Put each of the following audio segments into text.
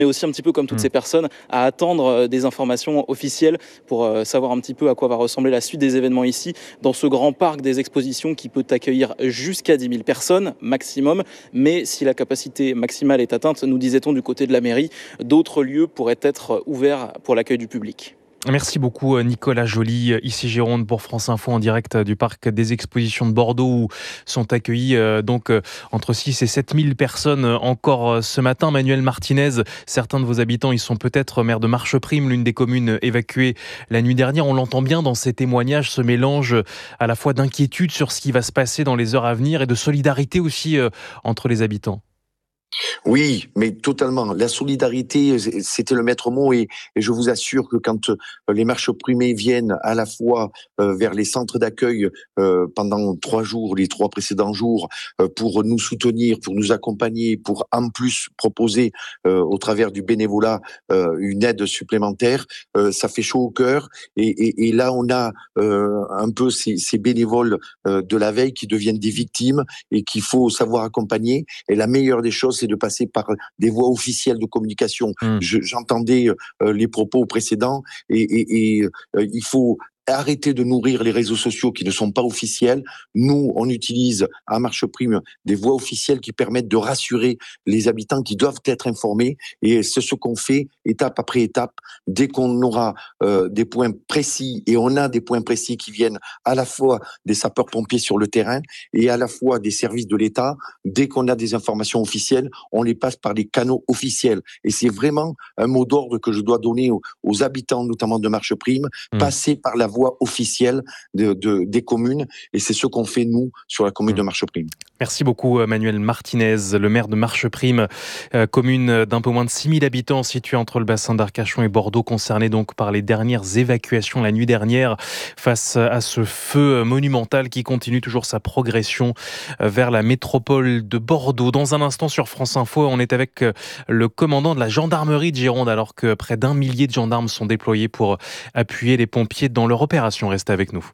mais aussi un petit peu comme toutes ces personnes, à attendre des informations officielles pour savoir un petit peu à quoi va ressembler la suite des événements ici, dans ce grand parc des expositions qui peut accueillir jusqu'à 10 000 personnes maximum. Mais si la capacité maximale est atteinte, nous disait-on du côté de la mairie, d'autres lieux pourraient être ouverts pour l'accueil du public. Merci beaucoup Nicolas Joly, ici Gironde pour France Info en direct du parc des expositions de Bordeaux où sont accueillis entre 6 et 7 000 personnes encore ce matin. Manuel Martinez, certains de vos habitants, ils sont peut-être maire de Marcheprime, l'une des communes évacuées la nuit dernière. On l'entend bien dans ces témoignages, ce mélange à la fois d'inquiétude sur ce qui va se passer dans les heures à venir et de solidarité aussi entre les habitants. Oui, mais totalement. La solidarité, c'était le maître mot et je vous assure que quand les marches primées viennent à la fois vers les centres d'accueil pendant 3 jours, les 3 précédents jours, pour nous soutenir, pour nous accompagner, pour en plus proposer au travers du bénévolat une aide supplémentaire, ça fait chaud au cœur. Et là, on a un peu ces bénévoles de la veille qui deviennent des victimes et qu'il faut savoir accompagner. Et la meilleure des choses, c'est de passer par des voies officielles de communication. J'entendais les propos précédents et il faut arrêter de nourrir les réseaux sociaux qui ne sont pas officiels. Nous, on utilise à Marcheprime des voies officielles qui permettent de rassurer les habitants qui doivent être informés. Et c'est ce qu'on fait étape après étape. Dès qu'on aura des points précis, et on a des points précis qui viennent à la fois des sapeurs-pompiers sur le terrain et à la fois des services de l'État, dès qu'on a des informations officielles, on les passe par les canaux officiels. Et c'est vraiment un mot d'ordre que je dois donner aux habitants, notamment de Marcheprime, passer par la voie officielle des communes, et c'est ce qu'on fait nous sur la commune de Marcheprime. Merci beaucoup Manuel Martinez, le maire de Marcheprime, commune d'un peu moins de 6 000 habitants située entre le bassin d'Arcachon et Bordeaux, concernée donc par les dernières évacuations la nuit dernière face à ce feu monumental qui continue toujours sa progression vers la métropole de Bordeaux. Dans un instant sur France Info, on est avec le commandant de la gendarmerie de Gironde alors que près d'1 millier de gendarmes sont déployés pour appuyer les pompiers dans leur opération. Restez avec nous.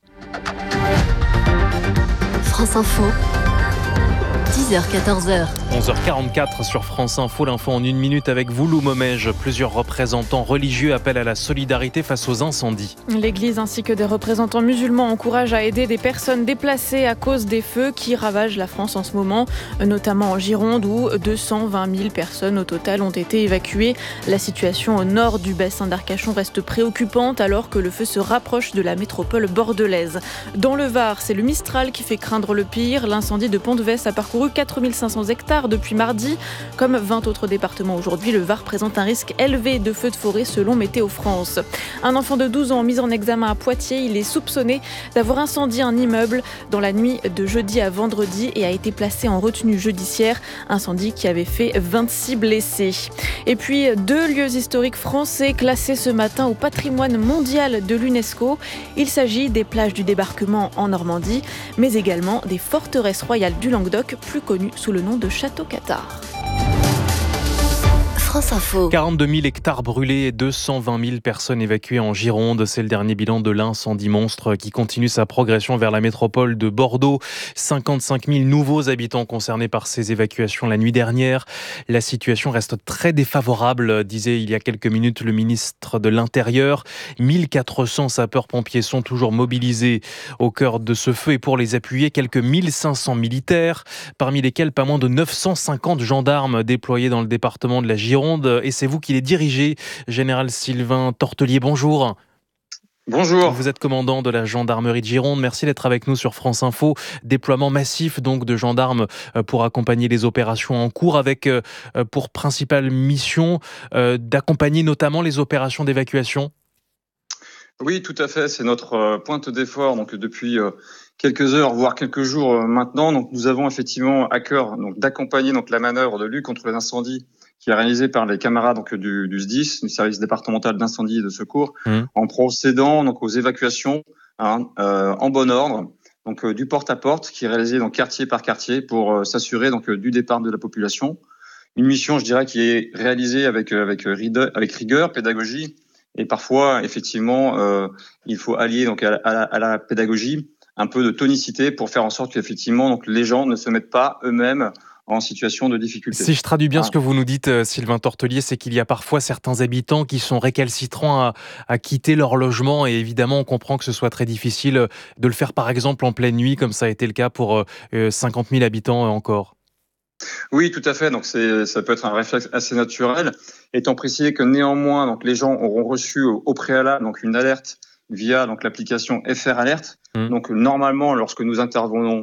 France Info, 10h-14h. 11h44 sur France Info, l'info en 1 minute avec vous, Lou Momège. Plusieurs représentants religieux appellent à la solidarité face aux incendies. L'Église ainsi que des représentants musulmans encouragent à aider des personnes déplacées à cause des feux qui ravagent la France en ce moment, notamment en Gironde où 220 000 personnes au total ont été évacuées. La situation au nord du bassin d'Arcachon reste préoccupante alors que le feu se rapproche de la métropole bordelaise. Dans le Var, c'est le Mistral qui fait craindre le pire. L'incendie de Pont-de-Vesse a parcouru 4 500 hectares depuis mardi. Comme 20 autres départements aujourd'hui, le Var présente un risque élevé de feux de forêt selon Météo France. Un enfant de 12 ans mis en examen à Poitiers, il est soupçonné d'avoir incendié un immeuble dans la nuit de jeudi à vendredi et a été placé en retenue judiciaire. Incendie qui avait fait 26 blessés. Et puis 2 lieux historiques français classés ce matin au patrimoine mondial de l'UNESCO. Il s'agit des plages du débarquement en Normandie, mais également des forteresses royales du Languedoc, plus connues sous le nom de Château Cathare. France Info. 42 000 hectares brûlés et 220 000 personnes évacuées en Gironde. C'est le dernier bilan de l'incendie monstre qui continue sa progression vers la métropole de Bordeaux. 55 000 nouveaux habitants concernés par ces évacuations la nuit dernière. La situation reste très défavorable, disait il y a quelques minutes le ministre de l'Intérieur. 1400 sapeurs-pompiers sont toujours mobilisés au cœur de ce feu et pour les appuyer, quelques 1500 militaires, parmi lesquels pas moins de 950 gendarmes déployés dans le département de la Gironde. Et c'est vous qui les dirigez, Général Sylvain Tortelier, bonjour. Bonjour. Vous êtes commandant de la gendarmerie de Gironde. Merci d'être avec nous sur France Info. Déploiement massif donc de gendarmes pour accompagner les opérations en cours avec pour principale mission d'accompagner notamment les opérations d'évacuation. Oui, tout à fait. C'est notre pointe d'effort donc depuis quelques heures, voire quelques jours maintenant. Donc nous avons effectivement à cœur donc d'accompagner donc la manœuvre de lutte contre les incendies qui est réalisée par les camarades donc du SDIS, du service départemental d'incendie et de secours, en procédant donc aux évacuations en bon ordre, donc du porte-à-porte, qui est réalisé donc quartier par quartier pour s'assurer donc du départ de la population. Une mission, je dirais, qui est réalisée avec rigueur, pédagogie, et parfois effectivement il faut allier donc à la pédagogie un peu de tonicité pour faire en sorte qu'effectivement donc les gens ne se mettent pas eux-mêmes en situation de difficulté. Si je traduis bien ce que vous nous dites, Sylvain Tortelier, c'est qu'il y a parfois certains habitants qui sont récalcitrants à quitter leur logement et évidemment on comprend que ce soit très difficile de le faire par exemple en pleine nuit comme ça a été le cas pour 50 000 habitants encore. Oui, tout à fait. Donc ça peut être un réflexe assez naturel, étant précisé que néanmoins, donc les gens auront reçu au préalable donc une alerte via donc l'application FR Alert. Donc normalement, lorsque nous intervenons,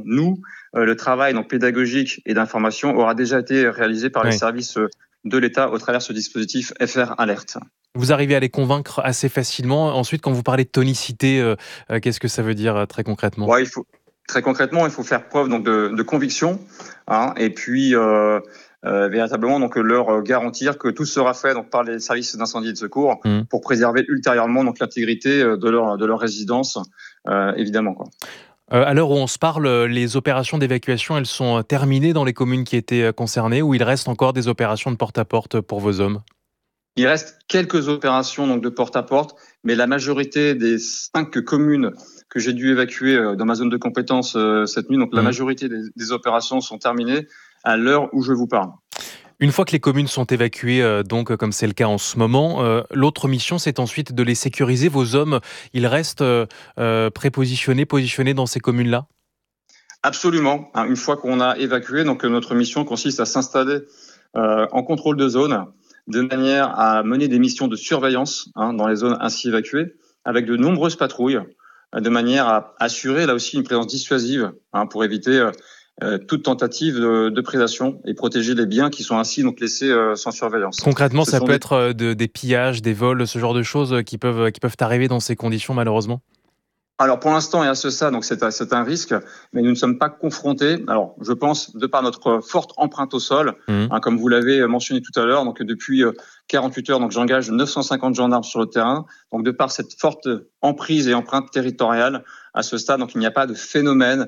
le travail donc pédagogique et d'information aura déjà été réalisé par les services de l'État au travers de ce dispositif FR Alert. Vous arrivez à les convaincre assez facilement. Ensuite, quand vous parlez de tonicité, qu'est-ce que ça veut dire très concrètement ? Très concrètement, il faut faire preuve donc de conviction, et puis véritablement donc leur garantir que tout sera fait donc par les services d'incendie et de secours pour préserver ultérieurement donc l'intégrité de leur résidence, évidemment quoi. À l'heure où on se parle, les opérations d'évacuation, elles sont terminées dans les communes qui étaient concernées ou il reste encore des opérations de porte-à-porte pour vos hommes ? Il reste quelques opérations donc de porte-à-porte, mais la majorité des 5 communes que j'ai dû évacuer dans ma zone de compétence cette nuit, donc la majorité des opérations sont terminées à l'heure où je vous parle. Une fois que les communes sont évacuées, donc comme c'est le cas en ce moment, l'autre mission, c'est ensuite de les sécuriser. Vos hommes, ils restent positionnés dans ces communes-là ? Absolument. Une fois qu'on a évacué, donc notre mission consiste à s'installer en contrôle de zone, de manière à mener des missions de surveillance dans les zones ainsi évacuées, avec de nombreuses patrouilles, de manière à assurer là aussi une présence dissuasive pour éviter toute tentative de prédation et protéger les biens qui sont ainsi donc laissés sans surveillance. Concrètement, ça peut être des pillages, des vols, ce genre de choses qui peuvent arriver dans ces conditions malheureusement ? Alors pour l'instant et à ce stade, donc c'est un risque, mais nous ne sommes pas confrontés. Alors je pense de par notre forte empreinte au sol, comme vous l'avez mentionné tout à l'heure, donc depuis 48 heures, donc j'engage 950 gendarmes sur le terrain. Donc de par cette forte emprise et empreinte territoriale, à ce stade, donc il n'y a pas de phénomène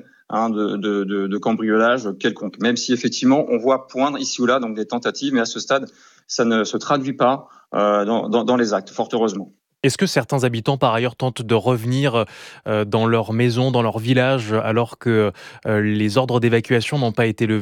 de cambriolage quelconque. Même si effectivement on voit poindre ici ou là donc des tentatives, mais à ce stade ça ne se traduit pas dans les actes, fort heureusement. Est-ce que certains habitants, par ailleurs, tentent de revenir dans leur maison, dans leur village, alors que les ordres d'évacuation n'ont pas été levés ?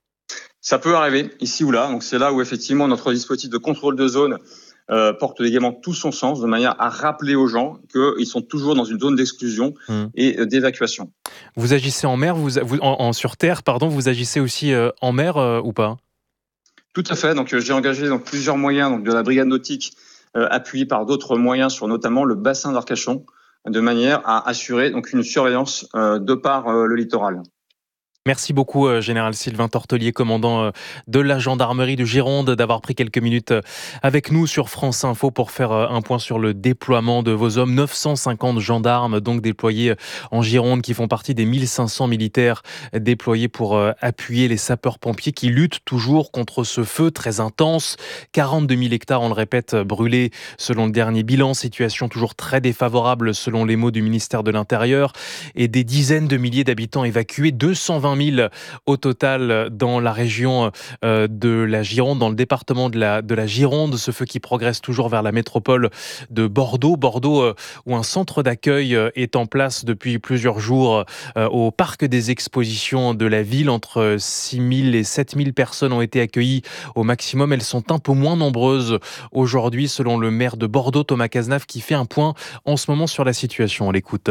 Ça peut arriver, ici ou là. Donc c'est là où, effectivement, notre dispositif de contrôle de zone porte également tout son sens, de manière à rappeler aux gens qu'ils sont toujours dans une zone d'exclusion et d'évacuation. Vous agissez en mer, sur terre, vous agissez aussi en mer ou pas ? Tout à fait. Donc j'ai engagé plusieurs moyens de la brigade nautique, appuyé par d'autres moyens sur notamment le bassin d'Arcachon, de manière à assurer donc une surveillance de par le littoral. Merci beaucoup, Général Sylvain Tortelier, commandant de la gendarmerie de Gironde, d'avoir pris quelques minutes avec nous sur France Info pour faire un point sur le déploiement de vos hommes. 950 gendarmes donc déployés en Gironde qui font partie des 1500 militaires déployés pour appuyer les sapeurs-pompiers qui luttent toujours contre ce feu très intense. 42 000 hectares, on le répète, brûlés selon le dernier bilan. Situation toujours très défavorable selon les mots du ministère de l'Intérieur et des dizaines de milliers d'habitants évacués. 220 000 au total dans la région de la Gironde, dans le département de la Gironde, ce feu qui progresse toujours vers la métropole de Bordeaux. Bordeaux où un centre d'accueil est en place depuis plusieurs jours au parc des expositions de la ville. Entre 6 000 et 7 000 personnes ont été accueillies au maximum. Elles sont un peu moins nombreuses aujourd'hui selon le maire de Bordeaux, Thomas Cazenave, qui fait un point en ce moment sur la situation. On l'écoute.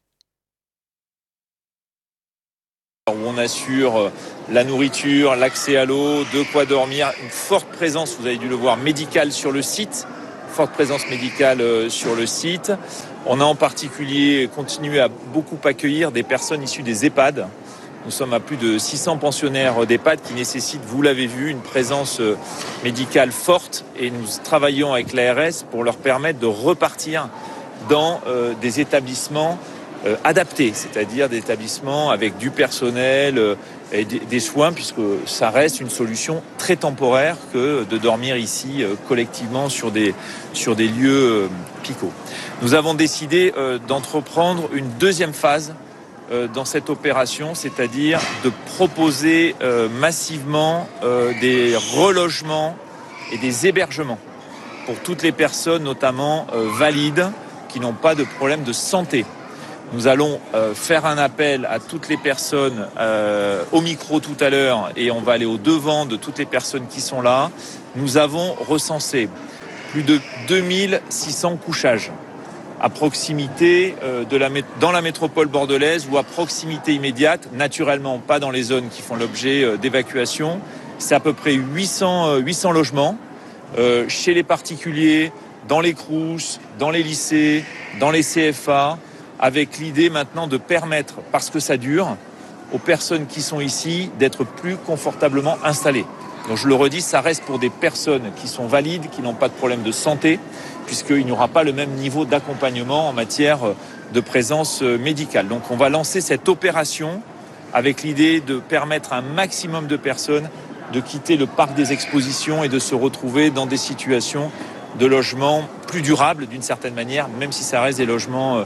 Où on assure la nourriture, l'accès à l'eau, de quoi dormir, une forte présence, vous avez dû le voir, médicale sur le site, forte présence médicale sur le site. On a en particulier continué à beaucoup accueillir des personnes issues des EHPAD. Nous sommes à plus de 600 pensionnaires d'EHPAD qui nécessitent, vous l'avez vu, une présence médicale forte et nous travaillons avec l'ARS pour leur permettre de repartir dans des établissements adaptés, c'est-à-dire des établissements avec du personnel et des soins, puisque ça reste une solution très temporaire que de dormir ici collectivement sur des lieux picots. Nous avons décidé d'entreprendre une deuxième phase dans cette opération, c'est-à-dire de proposer massivement des relogements et des hébergements pour toutes les personnes, notamment valides, qui n'ont pas de problème de santé. Nous allons faire un appel à toutes les personnes au micro tout à l'heure et on va aller au devant de toutes les personnes qui sont là. Nous avons recensé plus de 2600 couchages à proximité dans la métropole bordelaise ou à proximité immédiate, naturellement pas dans les zones qui font l'objet d'évacuation. C'est à peu près 800 logements chez les particuliers, dans les crous, dans les lycées, dans les CFA, avec l'idée maintenant de permettre, parce que ça dure, aux personnes qui sont ici d'être plus confortablement installées. Donc je le redis, ça reste pour des personnes qui sont valides, qui n'ont pas de problème de santé, puisqu'il n'y aura pas le même niveau d'accompagnement en matière de présence médicale. Donc on va lancer cette opération avec l'idée de permettre à un maximum de personnes de quitter le parc des expositions et de se retrouver dans des situations de logement plus durables d'une certaine manière, même si ça reste des logements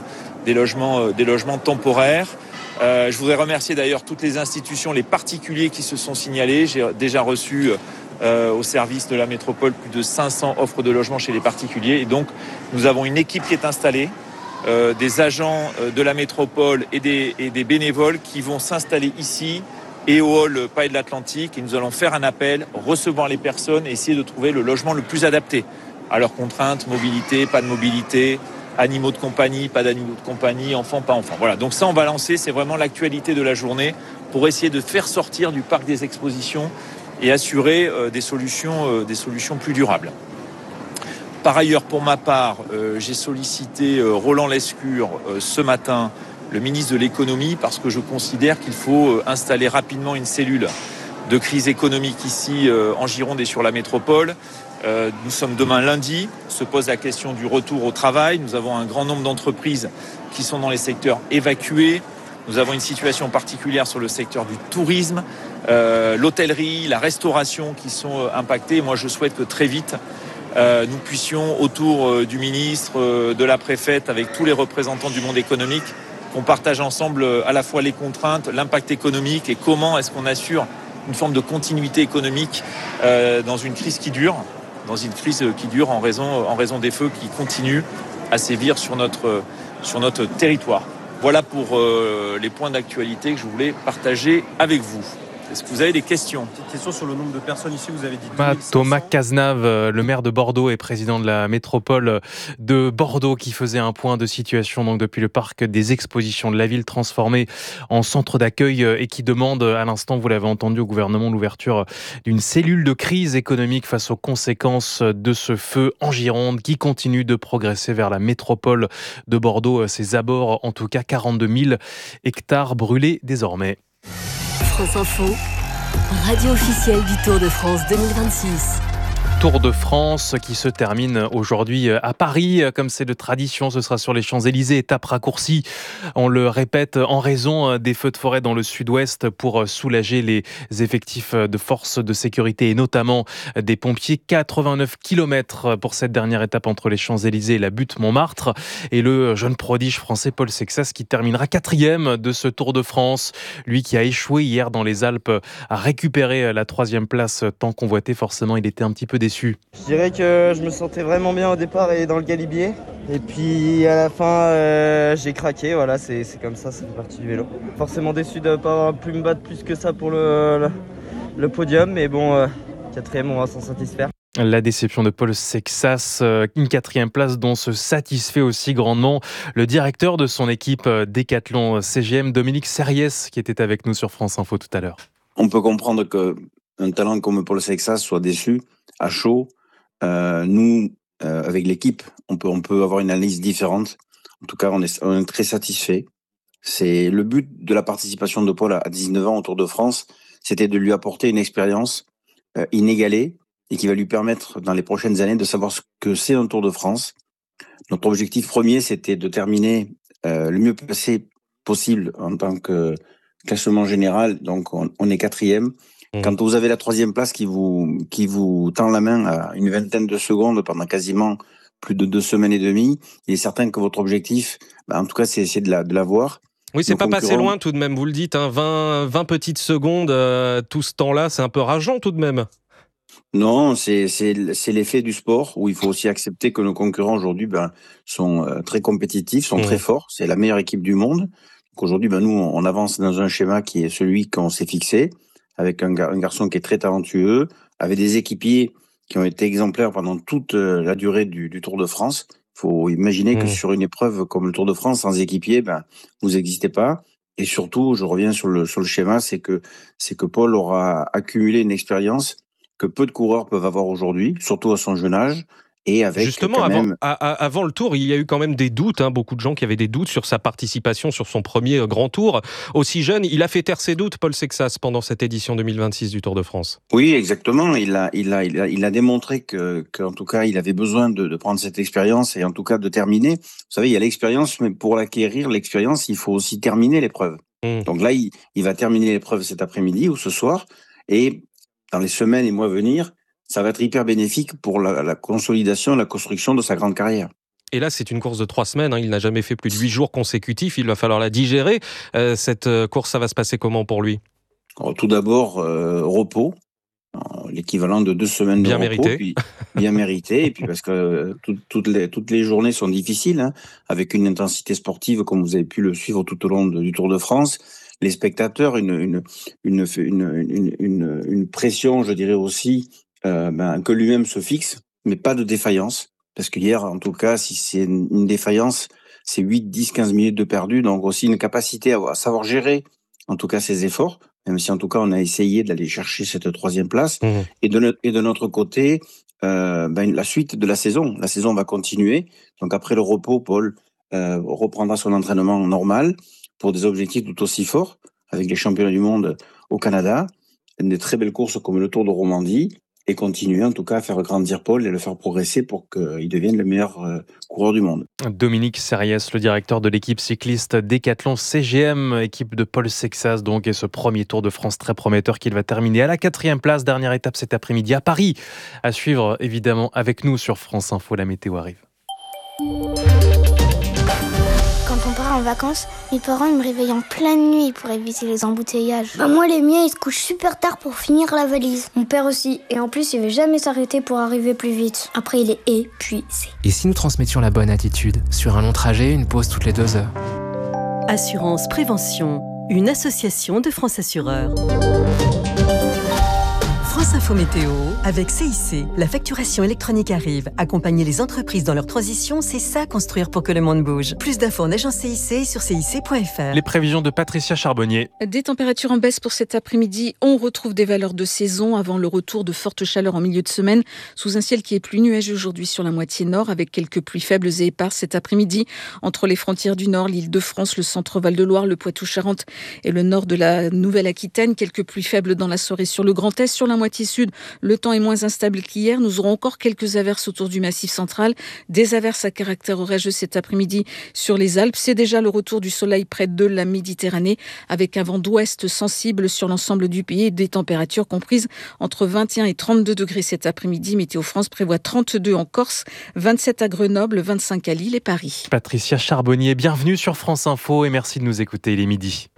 temporaires. Je voudrais remercier d'ailleurs toutes les institutions, les particuliers qui se sont signalés. J'ai déjà reçu au service de la métropole plus de 500 offres de logement chez les particuliers. Et donc, nous avons une équipe qui est installée, des agents de la métropole et des bénévoles qui vont s'installer ici et au hall Paille de l'Atlantique. Et nous allons faire un appel, recevoir les personnes et essayer de trouver le logement le plus adapté à leurs contraintes, mobilité, pas de mobilité, animaux de compagnie, pas d'animaux de compagnie, enfants, pas enfants. Voilà, donc ça on va lancer, c'est vraiment l'actualité de la journée pour essayer de faire sortir du parc des expositions et assurer des solutions plus durables. Par ailleurs, pour ma part, j'ai sollicité Roland Lescure ce matin, le ministre de l'économie, parce que je considère qu'il faut installer rapidement une cellule de crise économique ici en Gironde et sur la métropole. Nous sommes demain lundi, se pose la question du retour au travail. Nous avons un grand nombre d'entreprises qui sont dans les secteurs évacués. Nous avons une situation particulière sur le secteur du tourisme, l'hôtellerie, la restauration qui sont impactés. Moi, je souhaite que très vite, nous puissions, autour du ministre, de la préfète, avec tous les représentants du monde économique, qu'on partage ensemble à la fois les contraintes, l'impact économique et comment est-ce qu'on assure une forme de continuité économique dans une crise qui dure. En raison des feux qui continuent à sévir sur notre territoire. Voilà pour les points d'actualité que je voulais partager avec vous. Est-ce que vous avez des questions ? Petite question sur le nombre de personnes ici, vous avez dit 2500. Thomas Cazenave, le maire de Bordeaux et président de la métropole de Bordeaux, qui faisait un point de situation donc depuis le parc des expositions de la ville transformé en centre d'accueil et qui demande à l'instant, vous l'avez entendu, au gouvernement l'ouverture d'une cellule de crise économique face aux conséquences de ce feu en Gironde qui continue de progresser vers la métropole de Bordeaux. Ses abords, en tout cas 42 000 hectares brûlés désormais. France Info, radio officielle du Tour de France 2026. Tour de France qui se termine aujourd'hui à Paris. Comme c'est de tradition, ce sera sur les Champs-Élysées, étape raccourcie. On le répète, en raison des feux de forêt dans le sud-ouest pour soulager les effectifs de forces de sécurité et notamment des pompiers. 89 km pour cette dernière étape entre les Champs-Élysées et la butte Montmartre. Et le jeune prodige français Paul Sexas qui terminera 4e de ce Tour de France. Lui qui a échoué hier dans les Alpes a récupéré la 3e place tant convoitée. Forcément, il était un petit peu déçu. Je dirais que je me sentais vraiment bien au départ et dans le galibier. Et puis à la fin, j'ai craqué. Voilà, c'est comme ça fait partie du vélo. Forcément déçu de ne pas avoir pu me battre plus que ça pour le podium. Mais bon, 4e, on va s'en satisfaire. La déception de Paul Sexas, une 4e place dont se satisfait aussi grandement le directeur de son équipe Décathlon CGM, Dominique Serriès, qui était avec nous sur France Info tout à l'heure. On peut comprendre qu'un talent comme Paul Sexas soit déçu à chaud. Nous, avec l'équipe, on peut avoir une analyse différente. En tout cas, on est très satisfait. C'est le but de la participation de Paul à 19 ans au Tour de France, c'était de lui apporter une expérience inégalée et qui va lui permettre dans les prochaines années de savoir ce que c'est un Tour de France. Notre objectif premier, c'était de terminer le mieux placé possible en tant que classement général. Donc, on est 4e. Quand vous avez la 3e place qui vous tend la main à une vingtaine de secondes pendant quasiment plus de 2 semaines et demie, il est certain que votre objectif, en tout cas, c'est de l'avoir. Oui, c'est pas passé loin tout de même, vous le dites, 20 petites secondes, tout ce temps-là, c'est un peu rageant tout de même. Non, c'est l'effet du sport où il faut aussi accepter que nos concurrents aujourd'hui sont très compétitifs, sont très forts. C'est la meilleure équipe du monde. Donc aujourd'hui, nous, on avance dans un schéma qui est celui qu'on s'est fixé, avec un garçon qui est très talentueux, avec des équipiers qui ont été exemplaires pendant toute la durée du Tour de France. Il faut imaginer que sur une épreuve comme le Tour de France, sans équipier, vous n'existez pas. Et surtout, je reviens sur le schéma, c'est que Paul aura accumulé une expérience que peu de coureurs peuvent avoir aujourd'hui, surtout à son jeune âge. Et avec justement, avant le Tour, il y a eu quand même des doutes, beaucoup de gens qui avaient des doutes sur sa participation sur son premier grand Tour. Aussi jeune, il a fait taire ses doutes, Paul Sexas, pendant cette édition 2026 du Tour de France. Oui, exactement. Il a démontré qu'en tout cas, il avait besoin de prendre cette expérience et en tout cas de terminer. Vous savez, il y a l'expérience, mais pour l'acquérir, l'expérience, il faut aussi terminer l'épreuve. Donc là, il va terminer l'épreuve cet après-midi ou ce soir. Et dans les semaines et mois à venir, ça va être hyper bénéfique pour la consolidation, la construction de sa grande carrière. Et là, c'est une course de 3 semaines. Il n'a jamais fait plus de 8 jours consécutifs. Il va falloir la digérer. Cette course, ça va se passer comment pour lui ? Alors, tout d'abord, repos. L'équivalent de 2 semaines de repos. Mérité. Puis, bien mérité. Et puis parce que toutes les journées sont difficiles, avec une intensité sportive comme vous avez pu le suivre tout au long du Tour de France. Les spectateurs, une pression, je dirais aussi, que lui-même se fixe, mais pas de défaillance. Parce qu'hier, en tout cas, si c'est une défaillance, c'est 8, 10, 15 minutes de perdu. Donc aussi une capacité à savoir gérer, en tout cas, ses efforts. Même si, en tout cas, on a essayé d'aller chercher cette 3e place. Et de notre côté, la suite de la saison. La saison va continuer. Donc après le repos, Paul reprendra son entraînement normal pour des objectifs tout aussi forts, avec les championnats du monde au Canada, des très belles courses comme le Tour de Romandie, et continuer en tout cas à faire grandir Paul et le faire progresser pour qu'il devienne le meilleur coureur du monde. Dominique Serriès, le directeur de l'équipe cycliste Décathlon CGM, équipe de Paul Sexas donc, et ce premier Tour de France très prometteur qu'il va terminer à la 4e place. Dernière étape cet après-midi à Paris. À suivre évidemment avec nous sur France Info, la météo arrive. Quand on part en vacances, mes parents me réveillent en pleine nuit pour éviter les embouteillages. Moi, les miens, ils se couchent super tard pour finir la valise. Mon père aussi. Et en plus, il veut jamais s'arrêter pour arriver plus vite. Après, il est épuisé. Et si nous transmettions la bonne attitude ? Sur un long trajet, une pause toutes les 2 heures. Assurance Prévention, une association de France Assureurs. France Info Météo, avec CIC, la facturation électronique arrive. Accompagner les entreprises dans leur transition, c'est ça, construire pour que le monde bouge. Plus d'infos en agence CIC sur cic.fr. Les prévisions de Patricia Charbonnier. Des températures en baisse pour cet après-midi. On retrouve des valeurs de saison avant le retour de fortes chaleurs en milieu de semaine, sous un ciel qui est plus nuageux aujourd'hui sur la moitié nord, avec quelques pluies faibles et éparses cet après-midi. Entre les frontières du nord, l'Île-de-France, le centre Val-de-Loire, le Poitou-Charentes et le nord de la Nouvelle-Aquitaine. Quelques pluies faibles dans la soirée sur le Grand Est. Sur la moitié sud, le temps est moins instable qu'hier. Nous aurons encore quelques averses autour du Massif central. Des averses à caractère orageux cet après-midi sur les Alpes. C'est déjà le retour du soleil près de la Méditerranée, avec un vent d'ouest sensible sur l'ensemble du pays et des températures comprises entre 21 et 32 degrés cet après-midi. Météo France prévoit 32 en Corse, 27 à Grenoble, 25 à Lille et Paris. Patricia Charbonnier, bienvenue sur France Info et merci de nous écouter. Il est midi.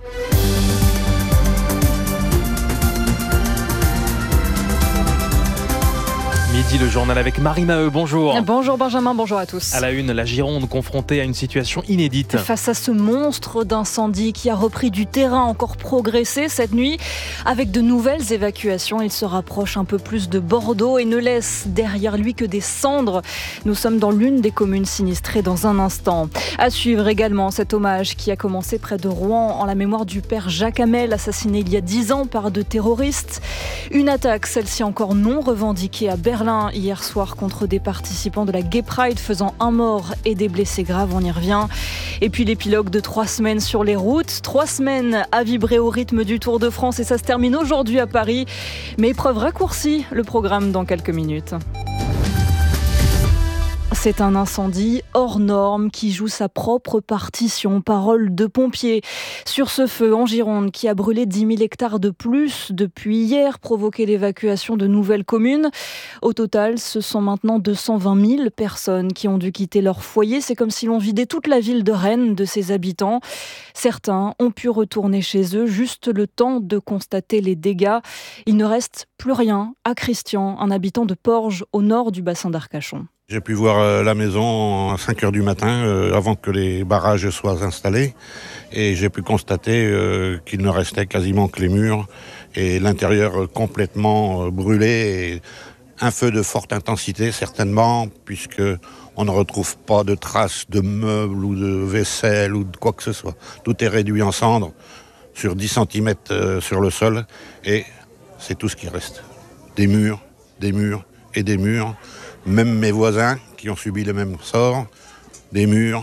Midi, le journal avec Marie Maheu, bonjour. Bonjour Benjamin, bonjour à tous. À la une, la Gironde confrontée à une situation inédite. Face à ce monstre d'incendie qui a repris du terrain, encore progressé cette nuit, avec de nouvelles évacuations, il se rapproche un peu plus de Bordeaux et ne laisse derrière lui que des cendres. Nous sommes dans l'une des communes sinistrées dans un instant. À suivre également cet hommage qui a commencé près de Rouen en la mémoire du père Jacques Hamel, assassiné il y a 10 ans par 2 terroristes. Une attaque, celle-ci encore non revendiquée à Berlin hier soir contre des participants de la Gay Pride, faisant un mort et des blessés graves, on y revient. Et puis l'épilogue de 3 semaines sur les routes, 3 semaines à vibrer au rythme du Tour de France et ça se termine aujourd'hui à Paris. Mais épreuve raccourcie, le programme dans quelques minutes. C'est un incendie hors norme qui joue sa propre partition, parole de pompiers. Sur ce feu en Gironde qui a brûlé 10 000 hectares de plus depuis hier, provoqué l'évacuation de nouvelles communes. Au total, ce sont maintenant 220 000 personnes qui ont dû quitter leur foyer. C'est comme si l'on vidait toute la ville de Rennes de ses habitants. Certains ont pu retourner chez eux, juste le temps de constater les dégâts. Il ne reste plus rien à Christian, un habitant de Porges, au nord du bassin d'Arcachon. J'ai pu voir la maison à 5h du matin, avant que les barrages soient installés. Et j'ai pu constater qu'il ne restait quasiment que les murs et l'intérieur complètement brûlé. Et un feu de forte intensité, certainement, puisque on ne retrouve pas de traces de meubles ou de vaisselle ou de quoi que ce soit. Tout est réduit en cendres sur 10 cm sur le sol. Et c'est tout ce qui reste. Des murs et des murs. Même mes voisins qui ont subi le même sort, des murs,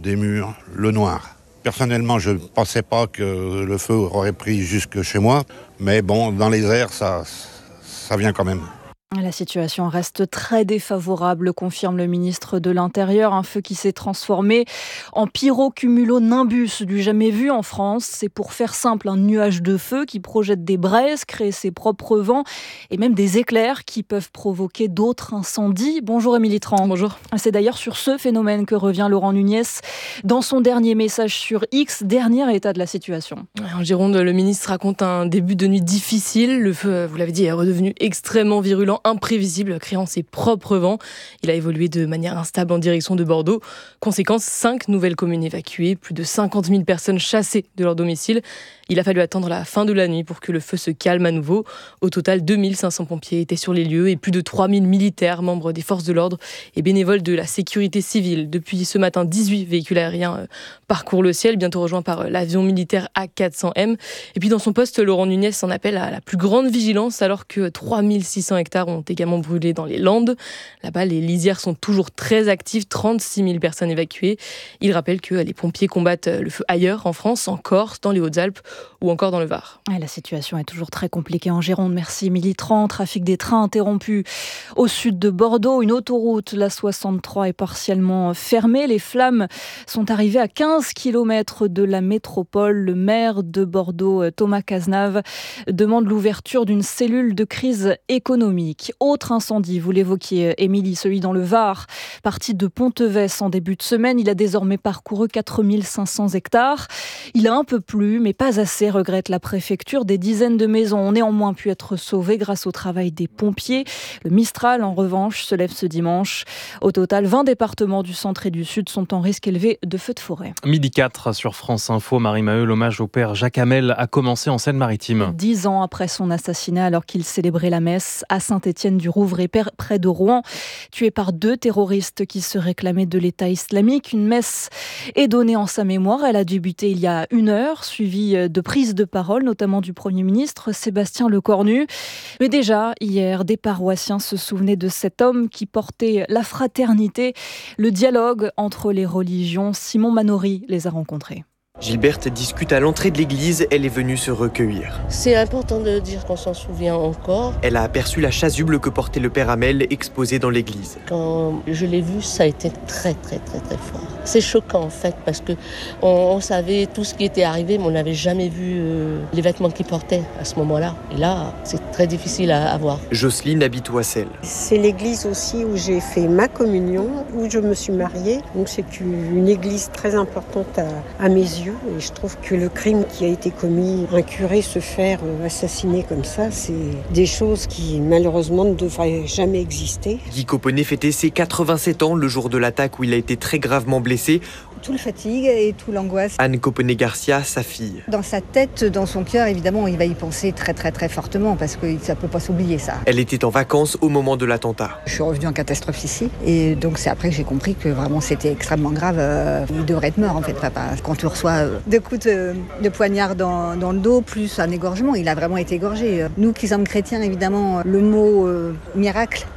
le noir. Personnellement, je ne pensais pas que le feu aurait pris jusque chez moi, mais bon, dans les airs, ça vient quand même. La situation reste très défavorable, confirme le ministre de l'Intérieur. Un feu qui s'est transformé en pyrocumulonimbus du jamais vu en France. C'est pour faire simple un nuage de feu qui projette des braises, crée ses propres vents et même des éclairs qui peuvent provoquer d'autres incendies. Bonjour Émilie Tran. Bonjour. C'est d'ailleurs sur ce phénomène que revient Laurent Nunez dans son dernier message sur X, dernier état de la situation. En Gironde, le ministre raconte un début de nuit difficile. Le feu, vous l'avez dit, est redevenu extrêmement virulent, imprévisible, créant ses propres vents. Il a évolué de manière instable en direction de Bordeaux. Conséquence, 5 nouvelles communes évacuées, plus de 50 000 personnes chassées de leur domicile. Il a fallu attendre la fin de la nuit pour que le feu se calme à nouveau. Au total, 2500 pompiers étaient sur les lieux et plus de 3000 militaires, membres des forces de l'ordre et bénévoles de la sécurité civile. Depuis ce matin, 18 véhicules aériens parcourent le ciel, bientôt rejoints par l'avion militaire A400M. Et puis dans son poste, Laurent Nunez en appelle à la plus grande vigilance alors que 3600 hectares ont également brûlé dans les Landes. Là-bas, les lisières sont toujours très actives, 36 000 personnes évacuées. Il rappelle que les pompiers combattent le feu ailleurs, en France, en Corse, dans les Hautes-Alpes ou encore dans le Var. La situation est toujours très compliquée en Gironde. Merci Émilie Tran. Trafic des trains interrompu au sud de Bordeaux. Une autoroute, la 63, est partiellement fermée. Les flammes sont arrivées à 15 km de la métropole. Le maire de Bordeaux, Thomas Cazenave, demande l'ouverture d'une cellule de crise économique. Autre incendie, vous l'évoquiez Émilie, celui dans le Var. Parti de Pontevès en début de semaine, il a désormais parcouru 4500 hectares. Il a un peu plu, mais pas assez, regrette la préfecture. Des dizaines de maisons ont néanmoins pu être sauvées grâce au travail des pompiers. Le Mistral, en revanche, se lève ce dimanche. Au total, 20 départements du centre et du sud sont en risque élevé de feux de forêt. 12h04 sur France Info. Marie-Maheu, l'hommage au père Jacques Hamel a commencé en Seine-Maritime. 10 ans après son assassinat, alors qu'il célébrait la messe à Saint-Étienne-du-Rouvray, près de Rouen, tué par 2 terroristes qui se réclamaient de l'État islamique. Une messe est donnée en sa mémoire. Elle a débuté il y a 1 heure, suivie de prises de parole, notamment du Premier ministre Sébastien Lecornu. Mais déjà, hier, des paroissiens se souvenaient de cet homme qui portait la fraternité, le dialogue entre les religions. Simon Manori les a rencontrés. Gilberte discute à l'entrée de l'église, elle est venue se recueillir. C'est important de dire qu'on s'en souvient encore. Elle a aperçu la chasuble que portait le père Hamel exposée dans l'église. Quand je l'ai vu, ça a été très fort. C'est choquant en fait parce que on savait tout ce qui était arrivé, mais on n'avait jamais vu les vêtements qu'il portait à ce moment-là. Et là, c'est très difficile à voir. Jocelyne habite Oissel. C'est l'église aussi où j'ai fait ma communion, où je me suis mariée. Donc c'est une église très importante à mes yeux. Et je trouve que le crime qui a été commis, un curé se faire assassiner comme ça, c'est des choses qui malheureusement ne devraient jamais exister. Guy Coponnet fêtait ses 87 ans le jour de l'attaque où il a été très gravement blessé. Tout le fatigue et tout l'angoisse. Anne Coponnet-Garcia, sa fille. Dans sa tête, dans son cœur, évidemment, il va y penser très fortement parce que ça ne peut pas s'oublier ça. Elle était en vacances au moment de l'attentat. Je suis revenue en catastrophe ici et donc c'est après que j'ai compris que vraiment c'était extrêmement grave. Il devrait être mort en fait, papa. Quand tu reçois 2 coups de poignard dans le dos, plus un égorgement, il a vraiment été égorgé. Nous qui sommes chrétiens, évidemment, le mot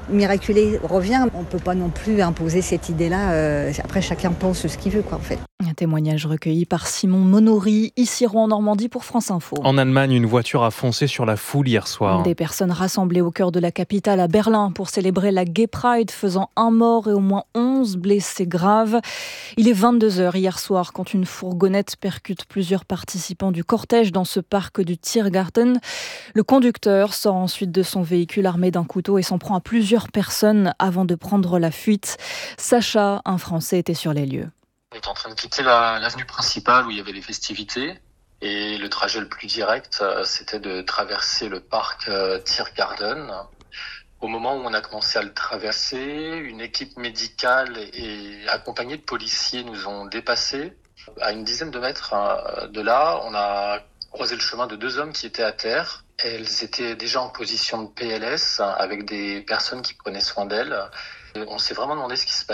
miraculé revient. On ne peut pas non plus imposer cette idée-là. Après, chacun pense ce qu'il veut, quoi, en fait. témoignage recueilli par Simon Monory, ici en Normandie pour France Info. En Allemagne, une voiture a foncé sur la foule hier soir. Des personnes rassemblées au cœur de la capitale à Berlin pour célébrer la Gay Pride, faisant un mort et au moins 11 blessés graves. Il est 22h hier soir quand une fourgonnette percute plusieurs participants du cortège dans ce parc du Tiergarten. Le conducteur sort ensuite de son véhicule armé d'un couteau et s'en prend à plusieurs personnes avant de prendre la fuite. Sacha, un Français, était sur les lieux. On était en train de quitter l'avenue principale où il y avait les festivités. Et le trajet le plus direct, c'était de traverser le parc Tiergarten. Au moment où on a commencé à le traverser, une équipe médicale et accompagnée de policiers nous ont dépassés. À une dizaine de mètres de là, on a croisé le chemin de 2 hommes qui étaient à terre. Elles étaient déjà en position de PLS avec des personnes qui prenaient soin d'elles. On s'est vraiment demandé ce qui se passait.